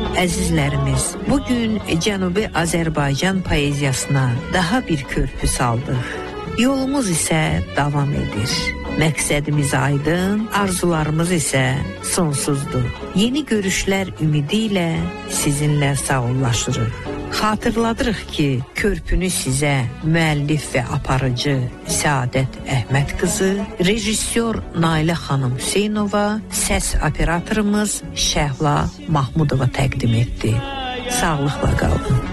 Əzizlərimiz, bugün Cənubi Azərbaycan poeziyasına daha bir körpü saldıq. Yolumuz isə davam edir. Məqsədimiz aydın, arzularımız isə sonsuzdur. Yeni görüşlər ümidi ilə sizinlə sağollaşırıq. Xatırladırıq ki, körpünü sizə müəllif və aparıcı Səadət Əhməd qızı, rejissor Nailə xanım Hüseynova, səs operatorumuz Şəhla Mahmudova təqdim etdi. Sağlıqla qalın.